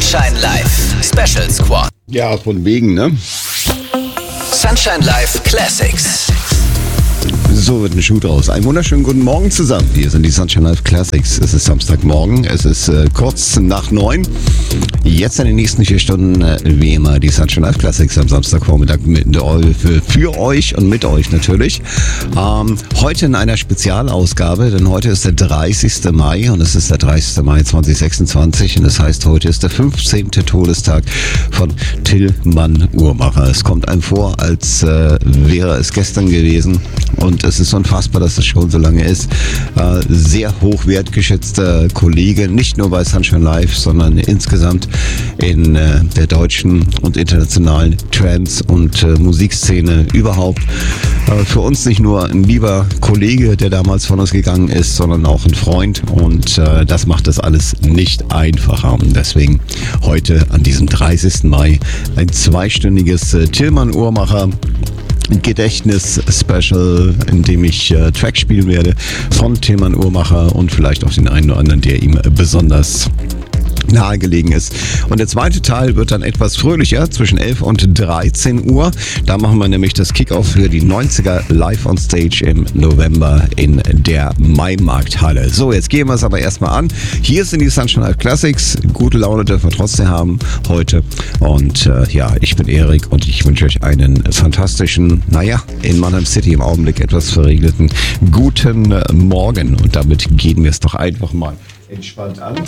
Sunshine Live Special Squad. Ja, von wegen, ne? Sunshine Live Classics. So wird ein Schuh draus. Einen wunderschönen guten Morgen zusammen. Hier sind die Sunshine Live Classics. Es ist Samstagmorgen. Es ist kurz nach 9. Jetzt in den nächsten 4 Stunden, wie immer, die Sunshine Live Classics am Samstagvormittag für euch und mit euch natürlich. Heute in einer Spezialausgabe, denn heute ist der 30. Mai und es ist der 30. Mai 2026 und das heißt, heute ist der 15. Todestag von Tillmann Uhrmacher. Es kommt einem vor, als wäre es gestern gewesen. Und es ist unfassbar, dass das schon so lange ist. Sehr hoch wertgeschätzter Kollege, nicht nur bei Sunshine Live, sondern insgesamt in der deutschen und internationalen Trance- und Musikszene überhaupt. Für uns nicht nur ein lieber Kollege, der damals von uns gegangen ist, sondern auch ein Freund. Und das macht das alles nicht einfacher. Und deswegen heute an diesem 30. Mai ein 2-stündiges Tillmann Uhrmacher Gedächtnis-Special, in dem ich Tracks spielen werde von Tillmann Uhrmacher und vielleicht auch den einen oder anderen, der ihm besonders nahegelegen ist. Und der zweite Teil wird dann etwas fröhlicher, zwischen 11 und 13 Uhr. Da machen wir nämlich das Kickoff für die 90er live on Stage im November in der Maimarkthalle. So, jetzt gehen wir es aber erstmal an. Hier sind die Sunshine Live Classics. Gute Laune dürfen wir trotzdem haben heute. Und ich bin Erik und ich wünsche euch einen fantastischen, in Mannheim City im Augenblick etwas verregneten guten Morgen. Und damit gehen wir es doch einfach mal entspannt an.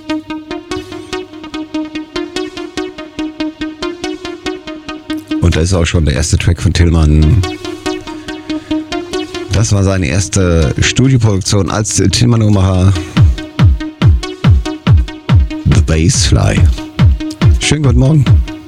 Und da ist auch schon der erste Track von Tillmann. Das war seine erste Studioproduktion als Tillmann Uhrmacher. The Bassfly. Schönen guten Morgen.